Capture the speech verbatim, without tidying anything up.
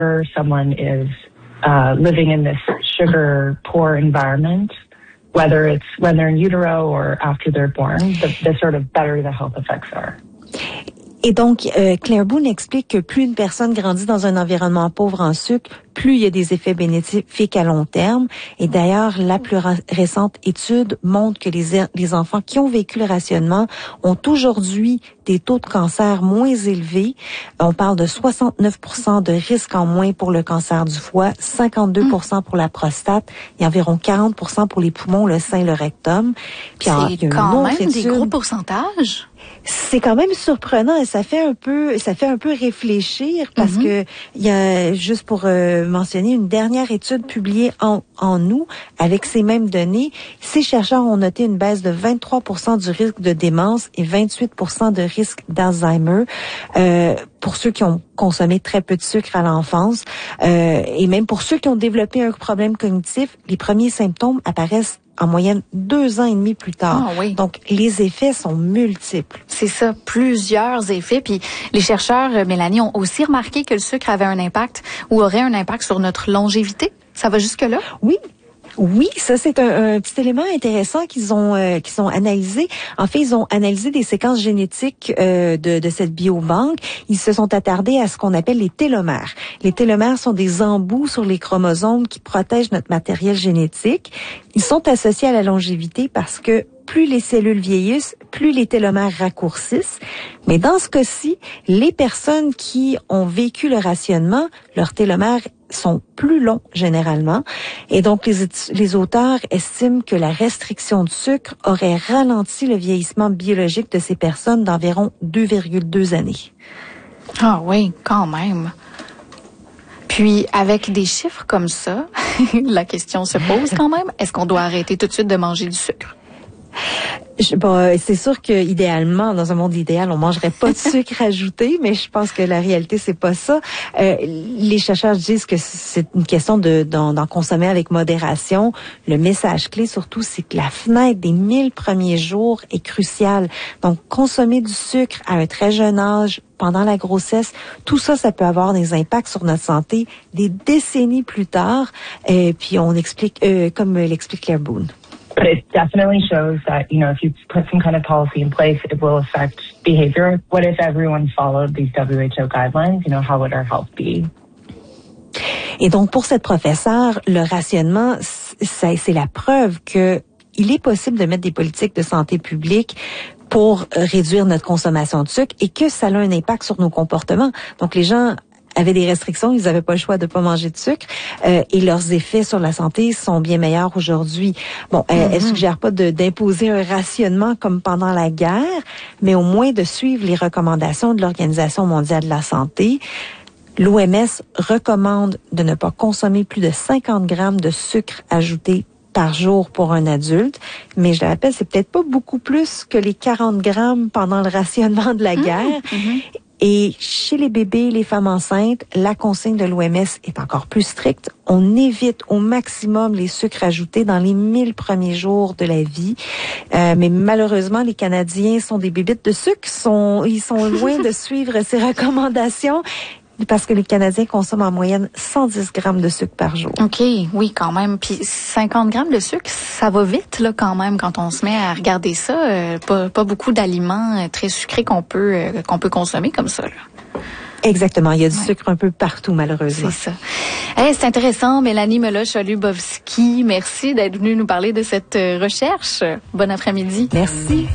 someone is uh, living in this sugar-poor environment, whether it's when they're in utero or after they're born, the, the sort of better the health effects are. Et donc, euh, Claire Boone explique que plus une personne grandit dans un environnement pauvre en sucre, plus il y a des effets bénéfiques à long terme. Et d'ailleurs, la plus récente étude montre que les, les enfants qui ont vécu le rationnement ont aujourd'hui des taux de cancer moins élevés. On parle de soixante-neuf pour cent de risque en moins pour le cancer du foie, cinquante-deux pour cent pour la prostate et environ quarante pour cent pour les poumons, le sein, le rectum. Puis c'est quand même étude, des gros pourcentages. C'est quand même surprenant et ça fait un peu, ça fait un peu réfléchir parce mm-hmm. que il y a, juste pour euh, mentionner une dernière étude publiée en, en août avec ces mêmes données, ces chercheurs ont noté une baisse de vingt-trois pour cent du risque de démence et vingt-huit pour cent de risque d'Alzheimer euh, pour ceux qui ont consommé très peu de sucre à l'enfance euh, et même pour ceux qui ont développé un problème cognitif, les premiers symptômes apparaissent en moyenne deux ans et demi plus tard. Ah, oui. Donc, les effets sont multiples. C'est ça, plusieurs effets. Puis les chercheurs, Mélanie, ont aussi remarqué que le sucre avait un impact ou aurait un impact sur notre longévité. Ça va jusque-là? Oui. Oui, ça c'est un, un petit élément intéressant qu'ils ont euh, qu'ils ont analysé. En fait, ils ont analysé des séquences génétiques euh, de, de cette biobanque. Ils se sont attardés à ce qu'on appelle les télomères. Les télomères sont des embouts sur les chromosomes qui protègent notre matériel génétique. Ils sont associés à la longévité parce que plus les cellules vieillissent, plus les télomères raccourcissent. Mais dans ce cas-ci, les personnes qui ont vécu le rationnement, leurs télomères sont plus longs généralement. Et donc, les, les auteurs estiment que la restriction de sucre aurait ralenti le vieillissement biologique de ces personnes d'environ deux virgule deux années. Ah oui, quand même. Puis, avec des chiffres comme ça, la question se pose quand même, est-ce qu'on doit arrêter tout de suite de manger du sucre? Je, bon, c'est sûr que idéalement, dans un monde idéal, on mangerait pas de sucre ajouté, mais je pense que la réalité c'est pas ça. Euh, les chercheurs disent que c'est une question de d'en, d'en consommer avec modération. Le message clé surtout, c'est que la fenêtre des mille premiers jours est cruciale. Donc, consommer du sucre à un très jeune âge, pendant la grossesse, tout ça, ça peut avoir des impacts sur notre santé des décennies plus tard. Et puis on explique, euh, comme l'explique Claire Boone. But it definitely shows that, you know, if you put some kind of policy in place, it will affect behavior. What if everyone followed these W H O guidelines? You know, how would our health be? Et donc, pour cette professeure, le rationnement, c'est, c'est la preuve que il est possible de mettre des politiques de santé publique pour réduire notre consommation de sucre et que ça a un impact sur nos comportements. Donc, les gens avaient des restrictions, ils n'avaient pas le choix de pas manger de sucre euh, et leurs effets sur la santé sont bien meilleurs aujourd'hui. Bon, elle, mm-hmm. elle suggère pas de, d'imposer un rationnement comme pendant la guerre, mais au moins de suivre les recommandations de l'Organisation mondiale de la santé. L'O M S recommande de ne pas consommer plus de cinquante grammes de sucre ajouté par jour pour un adulte, mais je le rappelle, c'est peut-être pas beaucoup plus que les quarante grammes pendant le rationnement de la guerre. Mm-hmm. Et chez les bébés et les femmes enceintes, la consigne de l'O M S est encore plus stricte. On évite au maximum les sucres ajoutés dans les mille premiers jours de la vie. Euh, mais malheureusement, les Canadiens sont des bébites de sucre. Sont, ils sont loin de suivre ces recommandations. Parce que les Canadiens consomment en moyenne cent dix grammes de sucre par jour. OK, oui, quand même. Puis cinquante grammes de sucre, ça va vite, là, quand même, quand on se met à regarder ça. Euh, pas, pas beaucoup d'aliments très sucrés qu'on peut, euh, qu'on peut consommer comme ça, là. Exactement. Il y a du ouais. sucre un peu partout, malheureusement. C'est ça. Hey, c'est intéressant. Mélanie Meloche-Olubowski, merci d'être venue nous parler de cette recherche. Bon après-midi. Merci.